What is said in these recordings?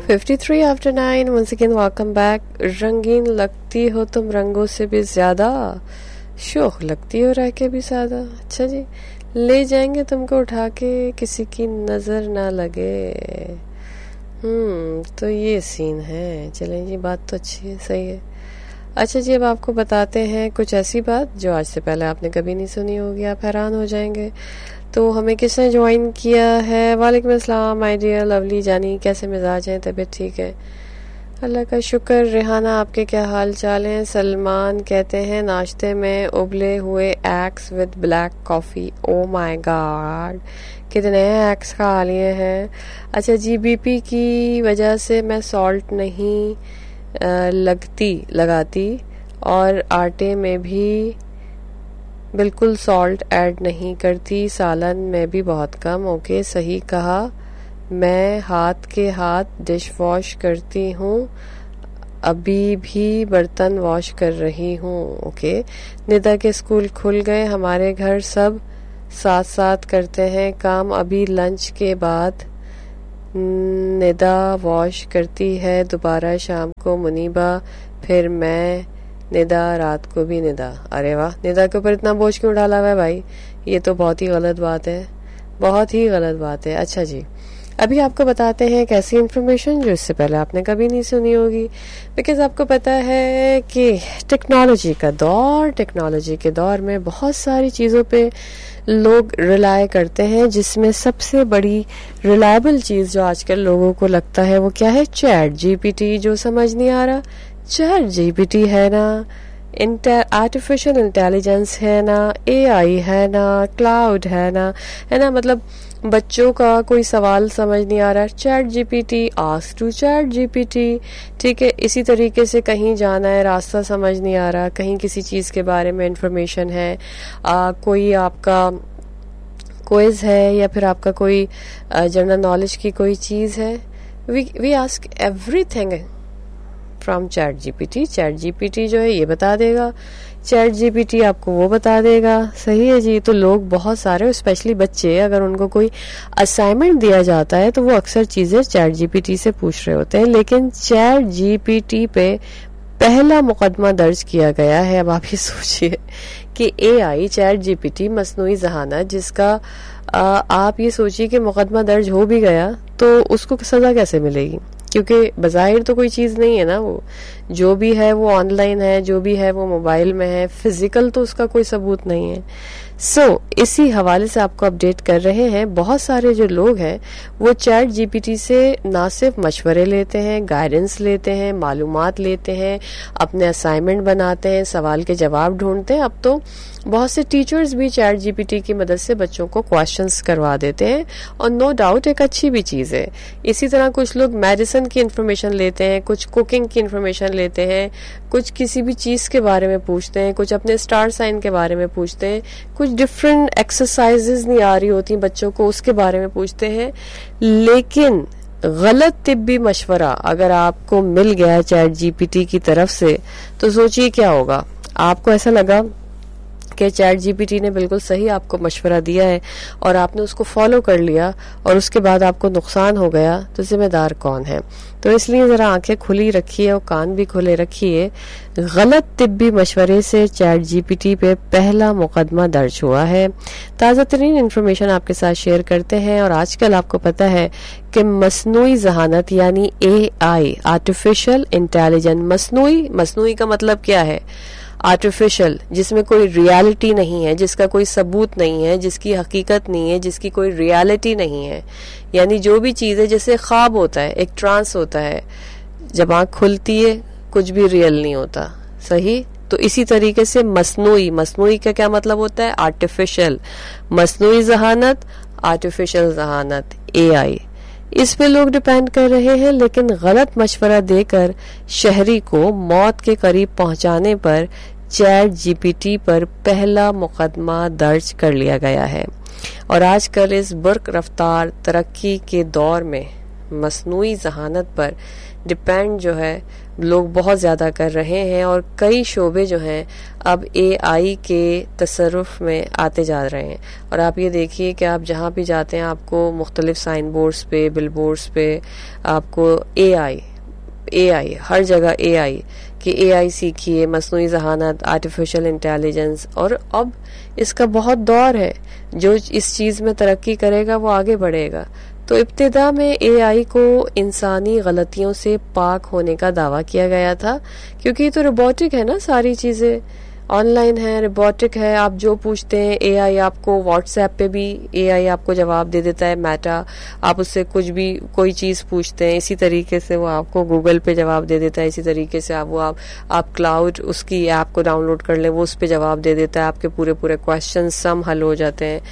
53 after 9 once again welcome back. रंगीन लगती हो तुम रंगों से भी ज्यादा, शोख लगती हो रह के भी सादा. अच्छा जी, ले जाएंगे तुमको उठा के, किसी की नजर ना लगे. तो ये सीन है. चलें जी, बात तो अच्छी है, सही है. अच्छा जी, अब आपको बताते हैं कुछ ऐसी बात जो आज से पहले आपने कभी नहीं सुनी होगी, आप हैरान हो जाएंगे. तो हमें किसने ज्वाइन किया है? वालेकुम अस्सलाम माय डियर लवली जानी, कैसे मिजाज हैं? तबीयत ठीक है? अल्लाह का शुक्र. रेहाना, आपके क्या हाल चाल हैं? सलमान कहते हैं नाश्ते में उबले हुए eggs with black coffee. Oh my God, कितने एग्स खा लिए हैं. अच्छा जी, बीपी की वजह से मैं सॉल्ट नहीं लगाती और आटे में भी बिल्कुल सॉल्ट ऐड नहीं करती, सालन में भी बहुत कम. ओके, सही कहा. मैं हाथ के हाथ डिश वॉश करती हूँ, अभी भी बर्तन वॉश कर रही हूँ. ओके. निदा के स्कूल खुल गए, हमारे घर सब साथ साथ करते हैं काम. अभी लंच के बाद निदा वॉश करती है, दोबारा शाम को मुनीबा, फिर मैं, निदा रात को भी निदा. अरे वाह, निदा के ऊपर इतना बोझ क्यों डाला हुआ है भाई? ये तो बहुत ही गलत बात है, बहुत ही गलत बात है. अच्छा जी, अभी आपको बताते हैं एक ऐसी इन्फॉर्मेशन जो इससे पहले आपने कभी नहीं सुनी होगी. बिकॉज आपको पता है कि टेक्नोलॉजी के दौर में बहुत सारी चीज़ों पे लोग रिलाय करते हैं, जिसमें सबसे बड़ी रिलायबल चीज़ जो आजकल लोगों को लगता है वो क्या है? Chat GPT. जो समझ नहीं आ रहा, चैट जीपीटी है ना, आर्टिफिशियल इंटेलिजेंस है ना, एआई है ना, क्लाउड है ना, मतलब बच्चों का कोई सवाल समझ नहीं आ रहा, chat GPT, ask to chat GPT. ठीक है. इसी तरीके से कहीं जाना है, रास्ता समझ नहीं आ रहा, कहीं किसी चीज़ के बारे में इंफॉर्मेशन है, कोई आपका क्विज है या फिर आपका कोई जनरल नॉलेज की कोई चीज़ है, we ask everything from chat GPT. Chat GPT जो है ये बता देगा, चैट जीपीटी आपको वो बता देगा. सही है जी. तो लोग बहुत सारे, स्पेशली बच्चे, अगर उनको कोई असाइनमेंट दिया जाता है तो वो अक्सर चीजें चैट जीपीटी से पूछ रहे होते हैं. लेकिन चैट जीपीटी पे पहला मुकदमा दर्ज किया गया है. अब आप ये सोचिए कि एआई, चैट जीपीटी, मसनूई ज़हानत, जिसका आप ये सोचिए कि मुकदमा दर्ज हो भी गया तो उसको सजा कैसे मिलेगी? क्योंकि बज़ाहिर तो कोई चीज़ नहीं है ना, वो जो भी है वो ऑनलाइन है, जो भी है वो मोबाइल में है, फिजिकल तो उसका कोई सबूत नहीं है. इसी हवाले से आपको अपडेट कर रहे हैं. बहुत सारे जो लोग हैं वो चैट जीपीटी से ना सिर्फ मशवरे लेते हैं, गाइडेंस लेते हैं, मालूमात लेते हैं, अपने असाइनमेंट बनाते हैं, सवाल के जवाब ढूंढते हैं. अब तो बहुत से टीचर्स भी चैट जीपीटी की मदद से बच्चों को क्वेश्चंस करवा देते हैं, और नो डाउट एक अच्छी भी चीज़ है. इसी तरह कुछ लोग मेडिसिन की इन्फॉर्मेशन लेते हैं, कुछ कुकिंग की इन्फॉर्मेशन लेते हैं, कुछ किसी भी चीज़ के बारे में पूछते हैं, कुछ अपने स्टार साइन के बारे में पूछते हैं, कुछ डिफरेंट एक्सरसाइजेज नहीं आ रही होती बच्चों को, उसके बारे में पूछते हैं. लेकिन गलत तिब्बी मशवरा अगर आपको मिल गया चैट जीपीटी की तरफ से तो सोचिए क्या होगा. आपको ऐसा लगा कि चैट जीपीटी ने बिल्कुल सही आपको मशवरा दिया है और आपने उसको फॉलो कर लिया और उसके बाद आपको नुकसान हो गया, तो जिम्मेदार कौन है? तो इसलिए ज़रा आंखें खुली रखिए और कान भी खुले रखिए. गलत तिब्बी मशवरे से चैट जीपीटी पे पहला मुकदमा दर्ज हुआ है. ताज़ा तरीन इन्फॉर्मेशन आपके साथ शेयर करते हैं. और आजकल आपको पता है कि मसनूई ज़हानत यानी एआई, आर्टिफिशियल इंटेलिजेंस, मसनूई का मतलब क्या है? आर्टिफिशियल, जिसमें कोई रियलिटी नहीं है, जिसका कोई सबूत नहीं है, जिसकी हकीकत नहीं है, जिसकी कोई रियलिटी नहीं है. यानी जो भी चीज़ है, जैसे ख्वाब होता है, एक ट्रांस होता है, जब आँख खुलती है कुछ भी रियल नहीं होता. सही. तो इसी तरीके से मसनूई का क्या मतलब होता है? आर्टिफिशियल. मसनूई ज़हानत, आर्टिफिशियल ज़हानत, एआई, इस पे लोग डिपेंड कर रहे हैं. लेकिन गलत मशवरा देकर शहरी को मौत के करीब पहुंचाने पर चैट जीपीटी पर पहला मुकदमा दर्ज कर लिया गया है. और आजकल इस बर्क रफ्तार तरक्की के दौर में مصنوعی ذہانت پر ڈپینڈ جو ہے لوگ بہت زیادہ کر رہے ہیں، اور کئی شعبے جو ہیں اب اے آئی کے تصرف میں آتے جا رہے ہیں. اور آپ یہ دیکھیے کہ آپ جہاں بھی جاتے ہیں آپ کو مختلف سائن بورڈز پہ، بل بورڈز پہ آپ کو اے آئی ہر جگہ اے آئی کہ اے آئی سیکھیے، مصنوعی ذہانت، آرٹیفیشل انٹیلیجنس. اور اب اس کا بہت دور ہے، جو اس چیز میں ترقی کرے گا وہ آگے بڑھے گا. تو ابتدا میں اے آئی کو انسانی غلطیوں سے پاک ہونے کا دعویٰ کیا گیا تھا، کیونکہ یہ تو روبوٹک ہے نا، ساری چیزیں آن لائن ہے، روبوٹک ہے. آپ جو پوچھتے ہیں اے آئی آپ کو واٹس ایپ پہ بھی اے آئی آپ کو جواب دے دیتا ہے. میٹا آپ اس سے کچھ بھی کوئی چیز پوچھتے ہیں اسی طریقے سے وہ آپ کو گوگل پہ جواب دے دیتا ہے. اسی طریقے سے آپ کلاؤڈ اس کی ایپ کو ڈاؤن لوڈ کر لیں، وہ اس پہ جواب دے دیتا ہے، آپ کے پورے کویشچن سم حل ہو جاتے ہیں.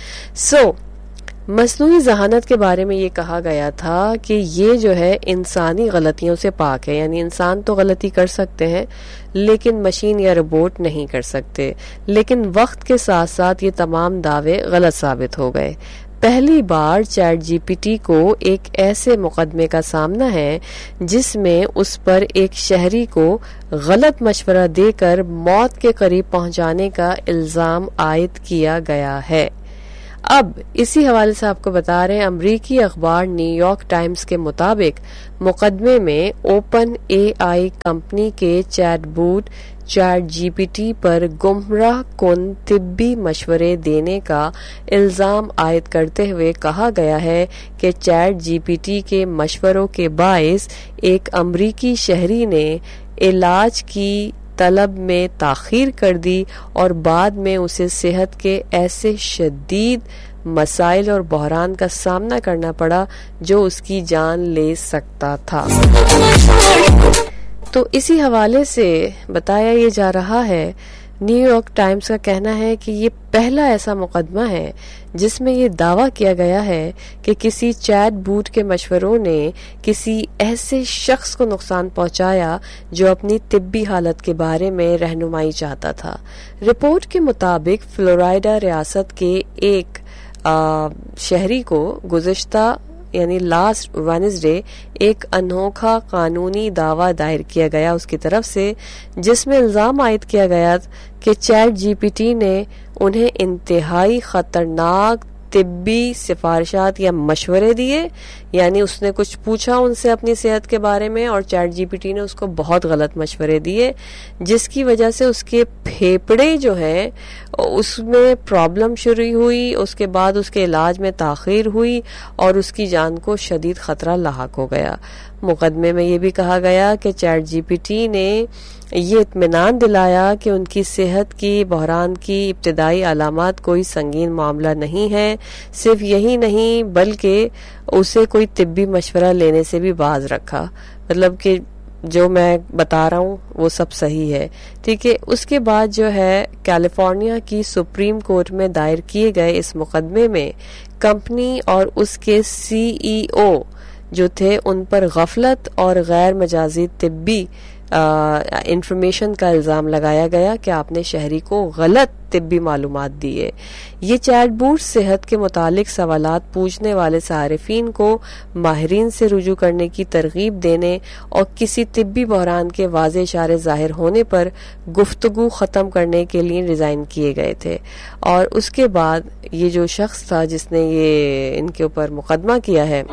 مصنوعی ذہانت کے بارے میں یہ کہا گیا تھا کہ یہ جو ہے انسانی غلطیوں سے پاک ہے، یعنی انسان تو غلطی کر سکتے ہیں لیکن مشین یا روبوٹ نہیں کر سکتے. لیکن وقت کے ساتھ ساتھ یہ تمام دعوے غلط ثابت ہو گئے. پہلی بار چیٹ جی پی ٹی کو ایک ایسے مقدمے کا سامنا ہے جس میں اس پر ایک شہری کو غلط مشورہ دے کر موت کے قریب پہنچانے کا الزام عائد کیا گیا ہے. اب اسی حوالے سے آپ کو بتا رہے ہیں، امریکی اخبار نیو یارک ٹائمز کے مطابق مقدمے میں اوپن اے آئی کمپنی کے chat bot chat G P T پر گمراہ کن طبی مشورے دینے کا الزام عائد کرتے ہوئے کہا گیا ہے کہ چیٹ جی پی ٹی کے مشوروں کے باعث ایک امریکی شہری نے علاج کی طلب میں تاخیر کر دی اور بعد میں اسے صحت کے ایسے شدید مسائل اور بحران کا سامنا کرنا پڑا جو اس کی جان لے سکتا تھا. تو اسی حوالے سے بتایا یہ جا رہا ہے، نیو یارک ٹائمز کا کہنا ہے کہ یہ پہلا ایسا مقدمہ ہے جس میں یہ دعویٰ کیا گیا ہے کہ کسی چیٹ بوٹ کے مشوروں نے کسی ایسے شخص کو نقصان پہنچایا جو اپنی طبی حالت کے بارے میں رہنمائی چاہتا تھا. رپورٹ کے مطابق فلوریڈا ریاست کے ایک شہری کو گزشتہ یعنی لاسٹ وینسڈے ایک انوکھا قانونی دعویٰ دائر کیا گیا اس کی طرف سے، جس میں الزام عائد کیا گیا کہ چیٹ جی پی ٹی نے انہیں انتہائی خطرناک طبی سفارشات یا مشورے دیے. یعنی اس نے کچھ پوچھا ان سے اپنی صحت کے بارے میں اور چیٹ جی پی ٹی نے اس کو بہت غلط مشورے دیے، جس کی وجہ سے اس کے پھیپھڑے جو ہیں اس میں پرابلم شروع ہوئی. اس کے بعد اس کے علاج میں تاخیر ہوئی اور اس کی جان کو شدید خطرہ لاحق ہو گیا. مقدمے میں یہ بھی کہا گیا کہ چیٹ جی پی ٹی نے یہ اطمینان دلایا کہ ان کی صحت کی بحران کی ابتدائی علامات کوئی سنگین معاملہ نہیں ہے. صرف یہی نہیں بلکہ اسے کوئی طبی مشورہ لینے سے بھی باز رکھا. مطلب کہ جو میں بتا رہا ہوں وہ سب صحیح ہے. ٹھیک ہے. اس کے بعد جو ہے کیلیفورنیا کی سپریم کورٹ میں دائر کیے گئے اس مقدمے میں کمپنی اور اس کے سی ای او جو تھے ان پر غفلت اور غیر مجازی طبی انفارمیشن کا الزام لگایا گیا کہ آپ نے شہری کو غلط طبی معلومات دیے. یہ چیٹ بوٹ صحت کے متعلق سوالات پوچھنے والے صارفین کو ماہرین سے رجوع کرنے کی ترغیب دینے اور کسی طبی بحران کے واضح اشارے ظاہر ہونے پر گفتگو ختم کرنے کے لیے ڈیزائن کیے گئے تھے. اور اس کے بعد یہ جو شخص تھا جس نے یہ ان کے اوپر مقدمہ کیا ہے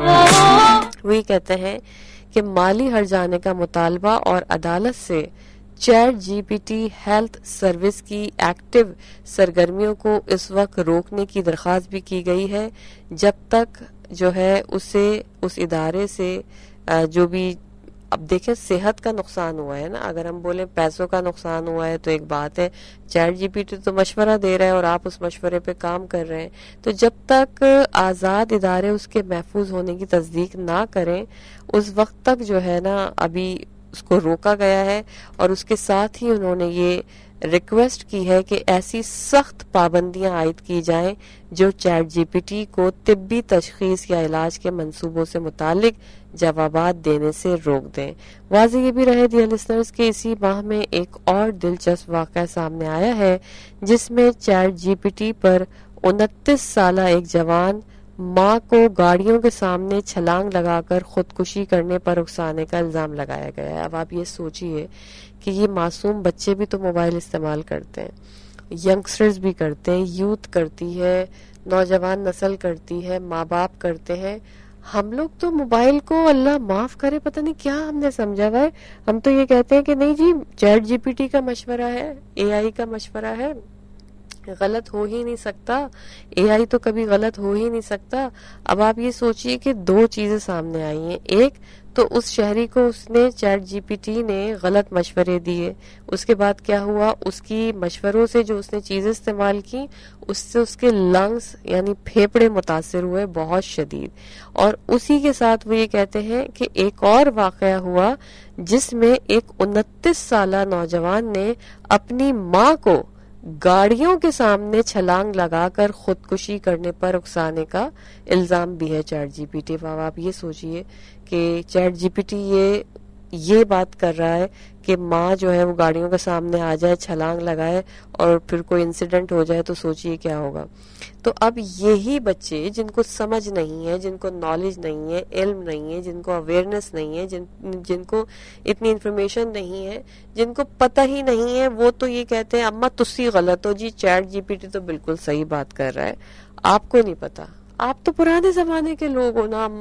وہی کہتے ہیں کہ مالی ہرجانے کا مطالبہ اور عدالت سے chat G P T health service کی ایکٹیو سرگرمیوں کو اس وقت روکنے کی درخواست بھی کی گئی ہے جب تک جو ہے اسے اس ادارے سے جو بھی اب دیکھیں صحت کا نقصان ہوا ہے نا. اگر ہم بولیں پیسوں کا نقصان ہوا ہے تو ایک بات ہے، چیٹ جی پی ٹی تو مشورہ دے رہا ہے اور آپ اس مشورے پہ کام کر رہے ہیں. تو جب تک آزاد ادارے اس کے محفوظ ہونے کی تصدیق نہ کریں اس وقت تک جو ہے نا ابھی اس کو روکا گیا ہے. اور اس کے ساتھ ہی انہوں نے یہ ریکویسٹ کی ہے کہ ایسی سخت پابندیاں عائد کی جائیں جو چیٹ جی پی ٹی کو طبی تشخیص یا علاج کے منصوبوں سے متعلق جوابات دینے سے روک دیں. واضح یہ بھی رہے ڈیئر لسنرز کہ اسی ماہ میں ایک اور دلچسپ واقعہ سامنے آیا ہے جس میں چیٹ جی پی ٹی پر 29 سالہ ایک جوان ماں کو گاڑیوں کے سامنے چھلانگ لگا کر خودکشی کرنے پر اکسانے کا الزام لگایا گیا ہے. اب آپ یہ سوچئے کہ یہ معصوم بچے بھی تو موبائل استعمال کرتے ہیں, ینگسٹرز بھی کرتے ہیں, یوتھ کرتی ہے, نوجوان نسل کرتی ہے, ماں باپ کرتے ہیں. ہم لوگ تو موبائل کو اللہ معاف کرے پتہ نہیں کیا ہم نے سمجھا ہوا ہے. ہم تو یہ کہتے ہیں کہ نہیں جی چیٹ جی پی ٹی کا مشورہ ہے, اے آئی کا مشورہ ہے, غلط ہو ہی نہیں سکتا, اے آئی تو کبھی غلط ہو ہی نہیں سکتا. اب آپ یہ سوچئے کہ دو چیزیں سامنے آئی ہیں. ایک تو اس شہری کو اس نے چیٹ جی پی ٹی نے غلط مشورے دیے, اس کے بعد کیا ہوا, اس کی مشوروں سے جو اس نے چیزیں استعمال کی اس سے اس کے لنگس یعنی پھیپڑے متاثر ہوئے بہت شدید. اور اسی کے ساتھ وہ یہ کہتے ہیں کہ ایک اور واقعہ ہوا جس میں ایک 29 سالہ نوجوان نے اپنی ماں کو گاڑیوں کے سامنے چھلانگ لگا کر خودکشی کرنے پر اکسانے کا الزام بھی ہے چیٹ جی پی ٹی. آپ یہ سوچئے کہ چیٹ جی پی ٹی یہ بات کر رہا ہے کہ ماں جو ہے وہ گاڑیوں کے سامنے آ جائے, چھلانگ لگائے اور پھر کوئی انسیڈنٹ ہو جائے تو سوچئے کیا ہوگا. تو اب یہی بچے جن کو سمجھ نہیں ہے, جن کو نالج نہیں ہے, علم نہیں ہے, جن کو اویئرنیس نہیں ہے, جن کو اتنی انفارمیشن نہیں ہے, جن کو پتہ ہی نہیں ہے, وہ تو یہ کہتے ہیں اماں تسی غلط ہو جی, چیٹ جی پی ٹی تو بالکل صحیح بات کر رہا ہے. آپ کو نہیں پتا, آپ تو پرانے زمانے کے لوگ ہو نا,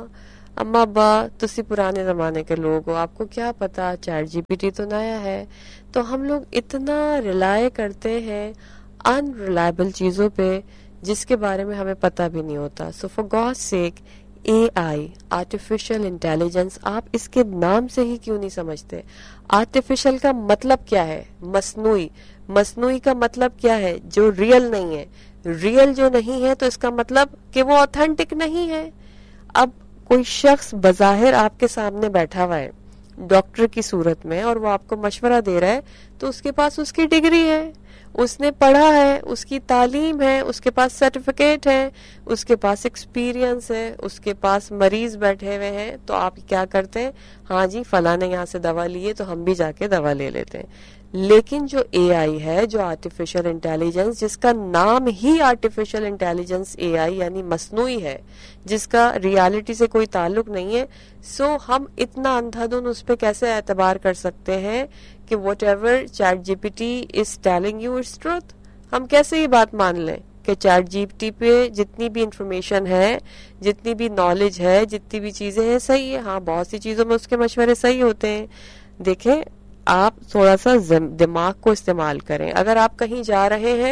اما ابا تسی پرانے زمانے کے لوگ ہو, آپ کو کیا پتا, چیٹ جی پی ٹی تو نیا ہے. تو ہم لوگ اتنا ریلائے کرتے ہیں ان ریلائبل چیزوں پہ جس کے بارے میں ہمیں پتہ بھی نہیں ہوتا. سو for God seek a I, artificial intelligence, آپ اس کے نام سے ہی کیوں نہیں سمجھتے؟ آرٹیفیشل کا مطلب کیا ہے؟ مصنوعی. مصنوعی کا مطلب کیا ہے؟ جو ریئل نہیں ہے. ریئل جو نہیں ہے تو اس کا مطلب کہ وہ آتھینٹک نہیں ہے. اب کوئی شخص بظاہر آپ کے سامنے بیٹھا ہوا ہے ڈاکٹر کی صورت میں اور وہ آپ کو مشورہ دے رہا ہے, تو اس کے پاس اس کی ڈگری ہے, اس نے پڑھا ہے, اس کی تعلیم ہے, اس کے پاس سرٹیفکیٹ ہے, اس کے پاس ایکسپیرینس ہے, اس کے پاس مریض بیٹھے ہوئے ہیں. تو آپ کیا کرتے ہیں, ہاں جی فلاں نے یہاں سے دوا لی ہے تو ہم بھی جا کے دوا لے لیتے ہیں. لیکن جو اے آئی ہے, جو آرٹیفیشل انٹیلیجنس, جس کا نام ہی آرٹیفیشل انٹیلیجنس اے آئی یعنی مصنوعی ہے, جس کا ریالٹی سے کوئی تعلق نہیں ہے, سو ہم اتنا اندھا دھند اس پہ کیسے اعتبار کر سکتے ہیں کہ what ever chat G P T is telling you its truth? ہم کیسے یہ بات مان لیں کہ چیٹ جی پی ٹی پہ جتنی بھی انفارمیشن ہے, جتنی بھی نالج ہے, جتنی بھی چیزیں ہیں صحیح ہے. ہاں بہت سی چیزوں میں اس کے مشورے صحیح ہوتے ہیں. دیکھیں آپ تھوڑا سا دماغ کو استعمال کریں. اگر آپ کہیں جا رہے ہیں,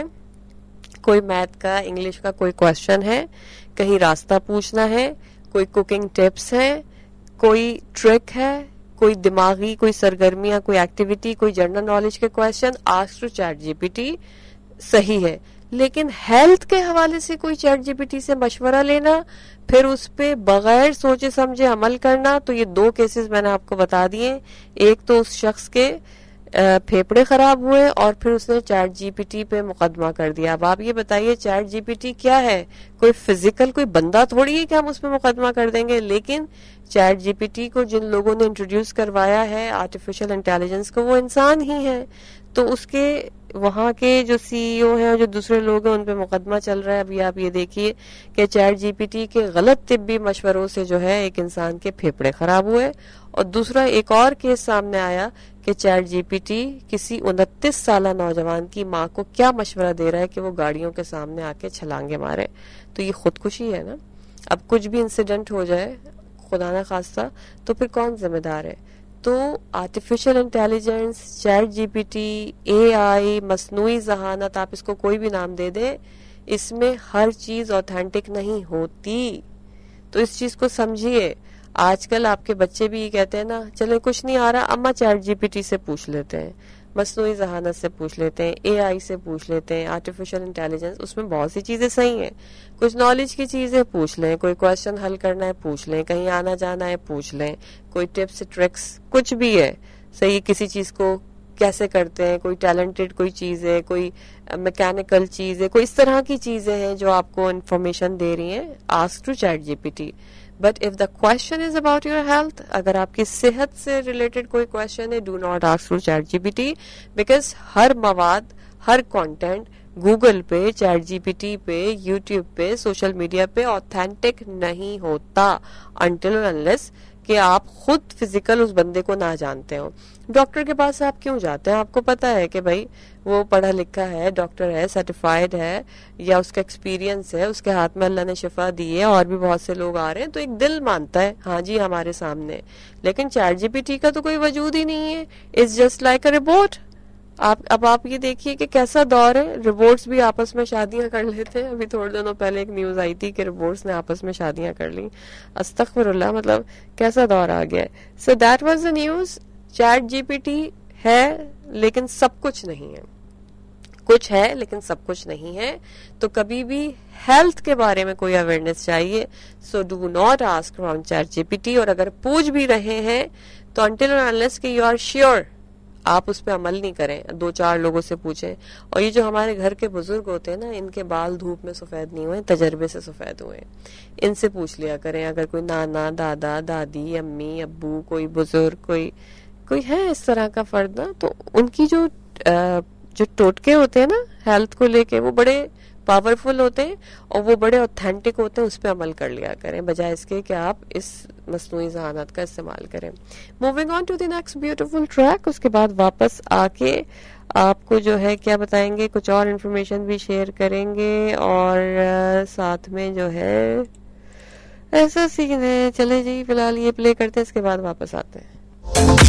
کوئی میتھ کا, انگلش کا کوئی کوشچن ہے, کہیں راستہ پوچھنا ہے, کوئی کوکنگ ٹپس ہے, کوئی ٹرک ہے, کوئی دماغی کوئی سرگرمیاں, کوئی ایکٹیویٹی, کوئی جنرل نالج کے question, ask to chat G P T صحیح ہے. لیکن ہیلتھ کے حوالے سے کوئی چیٹ جی پی ٹی سے مشورہ لینا, پھر اس پہ بغیر سوچے سمجھے عمل کرنا, تو یہ دو کیسز میں نے آپ کو بتا دیے. ایک تو اس شخص کے پھیپڑے خراب ہوئے اور پھر اس نے چیٹ جی پی ٹی پہ مقدمہ کر دیا. اب آپ یہ بتائیے چیٹ جی پی ٹی کیا ہے؟ کوئی فزیکل کوئی بندہ تھوڑی ہے کہ ہم اس پہ مقدمہ کر دیں گے. لیکن چیٹ جی پی ٹی کو جن لوگوں نے انٹروڈیوس کروایا ہے آرٹیفیشل انٹیلیجنس کو, وہ انسان ہی ہے. تو اس کے وہاں کے جو سی ای او ہیں اور جو دوسرے لوگ ہیں ان پہ مقدمہ چل رہا ہے. ابھی آپ یہ دیکھیے کہ چیٹ جی پی ٹی کے غلط طبی مشوروں سے جو ہے ایک انسان کے پھیپڑے خراب ہوئے. اور دوسرا ایک اور کیس سامنے آیا کہ چیٹ جی پی ٹی کسی 29 سالہ نوجوان کی ماں کو کیا مشورہ دے رہا ہے کہ وہ گاڑیوں کے سامنے آ کے چھلانگے مارے. تو یہ خودکشی ہے نا. اب کچھ بھی انسیڈنٹ ہو جائے خدا نہ خواستہ تو پھر کون ذمہ دار ہے؟ تو artificial intelligence, chat G P T, اے آئی, مصنوعی ذہانت, آپ اس کو کوئی بھی نام دے دیں, اس میں ہر چیز اوتھینٹک نہیں ہوتی. تو اس چیز کو سمجھیے. آج کل آپ کے بچے بھی یہ کہتے ہیں نا, چلے کچھ نہیں آ رہا اما چیٹ جی پی ٹی سے پوچھ لیتے ہیں, مصنوعی ذہانت سے پوچھ لیتے ہیں, اے آئی سے پوچھ لیتے ہیں, آرٹیفیشل انٹیلیجنس, اس میں بہت سی چیزیں صحیح ہیں. کچھ نالج کی چیزیں پوچھ لیں, کوئی کوشچن حل کرنا ہے پوچھ لیں, کہیں آنا جانا ہے پوچھ لیں, کوئی ٹپس ٹرکس کچھ بھی ہے صحیح, کسی چیز کو کیسے کرتے ہیں, کوئی ٹیلنٹڈ کوئی چیز ہے, کوئی میکینیکل چیز ہے, کوئی اس طرح کی چیزیں ہیں جو آپ کو انفارمیشن دے رہی ہیں, ask to chat G P T. But if the question is about your health, اگر آپ کی صحت سے ریلیٹڈ کوئی کوشچن ہے, do not ask to chat G P T, because ہر مواد, ہر کانٹینٹ گوگل پہ, چیٹ جی پی ٹی پہ, یوٹیوب پہ, سوشل میڈیا پہ آتھینٹک نہیں ہوتا انٹل اور انلیس کہ آپ خود فزیکل اس بندے کو نہ جانتے ہو. ڈاکٹر کے پاس آپ کیوں جاتے ہیں؟ آپ کو پتا ہے کہ بھائی وہ پڑھا لکھا ہے, ڈاکٹر ہے, سرٹیفائڈ ہے, یا اس کا ایکسپیرینس ہے, اس کے ہاتھ میں اللہ نے شفا دی ہے, اور بھی بہت سے لوگ آ رہے ہیں, تو ایک دل مانتا ہے ہاں جی ہمارے سامنے. لیکن چیٹ جی پی ٹی کا تو کوئی وجود ہی نہیں ہے, it's just like a report. اب آپ یہ دیکھیے کہ کیسا دور ہے, روبوٹس بھی آپس میں شادیاں کر لیتے ہیں. ابھی تھوڑے دنوں پہلے ایک نیوز آئی تھی کہ روبوٹس نے آپس میں شادیاں کر لی. استغفر اللہ, مطلب کیسا دور آ گیا ہے. So that was the news. Chat G P T ہے لیکن سب کچھ نہیں ہے, کچھ ہے لیکن سب کچھ نہیں ہے. تو کبھی بھی ہیلتھ کے بارے میں کوئی اویئرنیس چاہیے, so do not ask from chat G P T. اور اگر پوچھ بھی رہے ہیں تو انٹل اور انلیس کہ یو آر شیور, آپ اس پہ عمل نہیں کریں, 2-4 لوگوں سے پوچھیں. اور یہ جو ہمارے گھر کے بزرگ ہوتے ہیں نا, ان کے بال دھوپ میں سفید نہیں ہوئے, تجربے سے سفید ہوئے. ان سے پوچھ لیا کریں. اگر کوئی نانا, دادا, دادی, امی, ابو, کوئی بزرگ, کوئی ہے اس طرح کا فرد نا, تو ان کی جو ٹوٹکے ہوتے ہیں نا ہیلتھ کو لے کے, وہ بڑے پاورفل ہوتے ہیں اور وہ بڑے اوتھینٹک ہوتے ہیں. اس پہ عمل کر لیا کریں بجائے اس کے کہ آپ اس مصنوعی ذہانت کا استعمال کریں. Moving on to the next beautiful track. اس کے بعد واپس آ کے آپ کو جو ہے کیا بتائیں گے, کچھ اور انفارمیشن بھی شیئر کریں گے, اور ساتھ میں جو ہے ایسا سین ہے. چلے جی فی الحال یہ پلے کرتے ہیں, اس کے بعد واپس آتے ہیں.